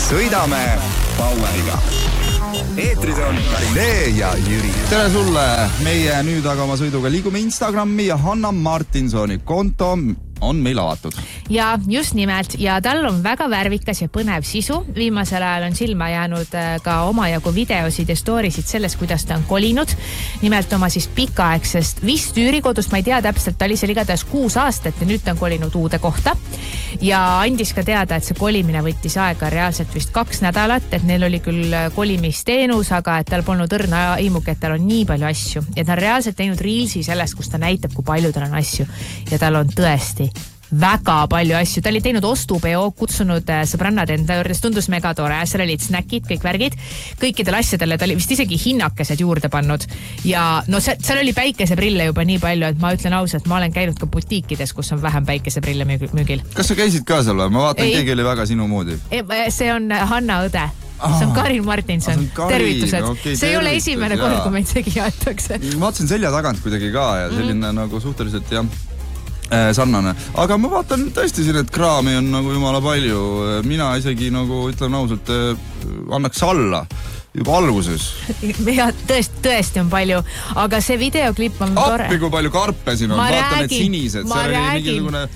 Sõidame Baueriga. Eetris on Karinee ja Jüri. Tere sulle! Meie nüüd aga oma sõiduga liigume Instagrami ja Hanna Martinsoni konto on meil avatud. Ja just nimelt. Ja tal on väga värvikas ja põnev sisu. Viimasel ajal on silma jäänud ka omajagu videosid ja storisid sellest, kuidas ta on kolinud. Nimelt oma siis pikaaegsest vist üürikodust, ma ei tea täpselt, ta oli seal igatahes 6 aastat ja nüüd ta on kolinud uude kohta. Ja andis ka teada, et see kolimine võttis aega reaalselt vist 2 nädalat, et neil oli küll kolimisteenus, aga et tal polnud õrna aimugi, et tal on nii palju asju. Ja ta on reaalselt teinud reelsi sellest, kus ta näitab, kui palju tal on asju. Ja tal on tõesti väga palju asju. Ta oli teinud ostupeo, kutsunud sõbrannad enda juurde, tundus mega tore. Seal olid snäkid, kõik värgid. Kõikidele asjadele ta oli vist isegi hinnakesed juurde pannud. Ja no seal oli päikeseprille juba nii palju, et ma ütlen ausalt, ma olen käinud ka butiikides, kus on vähem päikeseprille müügil. Kas sa käisid ka seal või? Ma vaatan, keegi oli väga sinu moodi. See on Hanna õde. See on Karin Martinson. Tervitused. Okay, see ei ole esimene kord, kui meid segi jäetakse. Ma vaatasin selja tagant kuidagi ka ja selline nagu suhteliselt sarnane. Aga ma vaatan tõesti siin, et kraami on nagu jumala palju. Mina isegi nagu ütlen ausalt, annaks alla juba alguses. Ja tõesti on palju, aga see videoklipp on tore. Appi, kui palju karpe siin on. Vaatan, et sinised. See oli mingisugune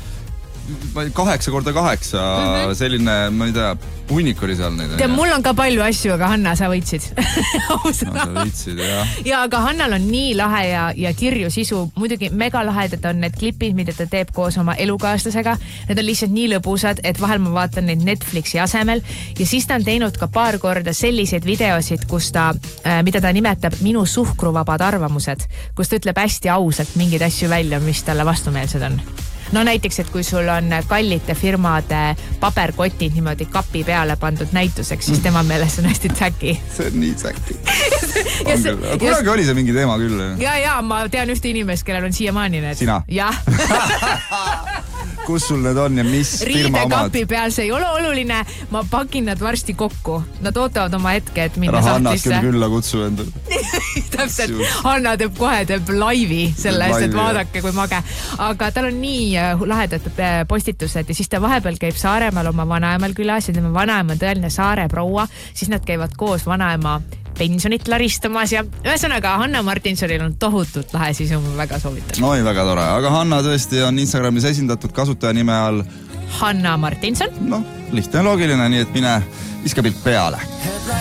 8x8 selline, ma ei tea, punnik oli seal neid. Ja mul on ka palju asju, aga Hanna, sa võitsid. Sa võitsid, jah. Ja aga Hannal on nii lahe ja kirju sisu. Muidugi mega lahedad on need klipid, mida ta teeb koos oma elukaaslasega. Need on lihtsalt nii lõbusad, et vahel ma vaatan neid Netflixi asemel. Ja siis ta on teinud ka paar korda selliseid videosid, kus mida ta nimetab minu suhkruvabad arvamused, kus ta ütleb hästi ausalt mingeid asju välja, mis talle vastumeelsed on. No näiteks, et kui sul on kallite firmade paberkotid niimoodi kapi peale pandud näituseks, siis tema meelest on hästi tsäki. See on nii tsäki. Kunagi oli see mingi teema küll. Ja, ma tean ühte inimest, kellel on siiamaani need. Sina? Jah. Kus sul need on ja mis firma omad? Riidekapi peal, see ei ole oluline. Ma pakin nad varsti kokku. Nad ootavad oma hetke, et minna sahtlisse. Hannat küll kutsu endal. Täpselt. Hanna teeb laivi selle eest, et vaadake, kui mage. Aga tal on nii lahedad postitused ja siis ta vahepeal käib Saaremaal oma vanaemal külas ja tema vanaema on tõeline saare proua. Siis nad käivad koos vanaema pensionit laristamas ja ühesõnaga Hanna Martinsonil on tohutult lahe sisu, ma väga soovitan. Oi, väga tore. Aga Hanna tõesti on Instagramis esindatud kasutaja nime all Hanna Martinson. No, lihtne ja loogiline, nii et mine iska pilk peale.